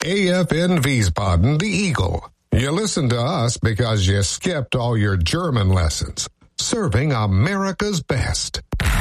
AFN Wiesbaden, the Eagle. You listen to us because you skipped all your German lessons. Serving America's best.